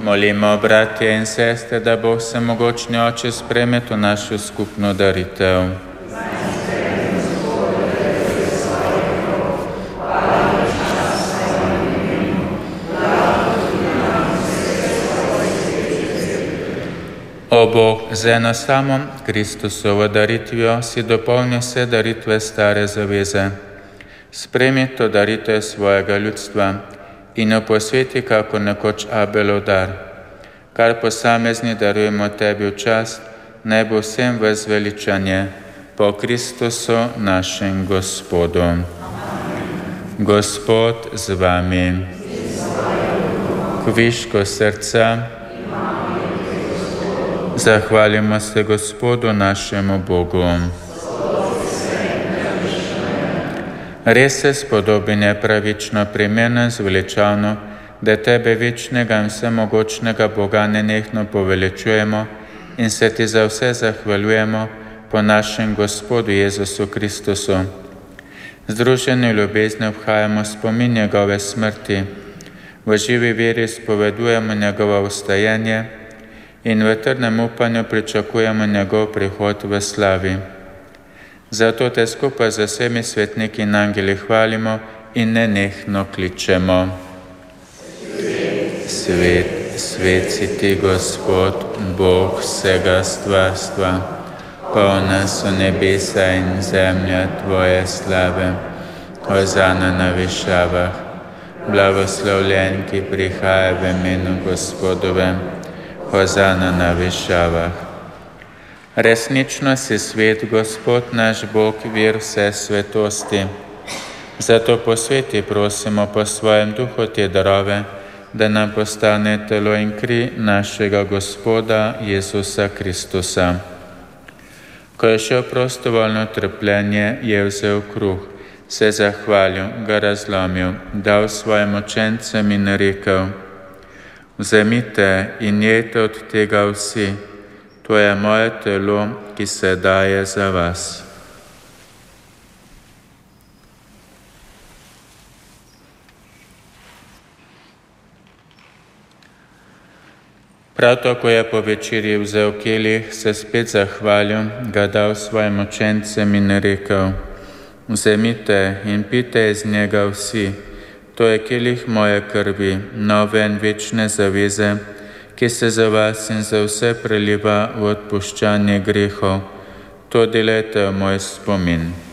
Molimo, bratje in sestre, da Bog Vsemogočni Oče sprejme to našo skupno daritev. O Bog, z eno samo Kristusovo daritvijo si dopolnil vse daritve stare zaveze. Sprejmi to daritev svojega ljudstva in jo posveti kako nekoč Abelov dar. Kar posamezni darujemo Tebi v čast, naj bo vsem v zveličanje po Kristusu našem Gospodu. Gospod z vami. Kviško srca. Zahvalimo se Gospodu našemu Bogu. Res se spodobi pravično, primerno in zveličavno, da Tebe večnega in vsemogočnega Boga nenehno poveličujemo in se Ti za vse zahvaljujemo po našem Gospodu Jezusu Kristusu. Združeni v ljubezni obhajamo spomin njegove smrti, v živi veri spovedujemo njegovo vstajenje in v trdnem upanju pričakujemo njegov prihod v slavi. Zato Te skupaj z vsemi svetniki in angeli hvalimo in nenehno kličemo. Svet, svet si Ti, Gospod, Bog vsega stvarstva, polna so nebesa in zemlja Tvoje slave. Hozana na višavah, blagoslovljen, ki prihaja v imenu Gospodovem. Hozana na višavah. Resnično si svet, Gospod naš Bog, vir vse svetosti. Zato posveti, prosimo, po svojem duhu te darove, da nam postane telo in kri našega Gospoda Jezusa Kristusa. Ko je šel prostovoljno trpljenje, je vzel kruh, se zahvalil, ga razlomil, dal svojim učencem in rekel: Vzemite in jejte od tega vsi, to je moje telo, ki se daje za vas. Prav tako je po večerji vzel kelih, se spet zahvalil, ga dal svojim učencem in rekel: Vzemite in pijte iz njega vsi, to je kelih moje krvi, nove in večne zaveze, ki se za vas in za vse preliva v odpuščanje grehov. To delajte v moj spomin.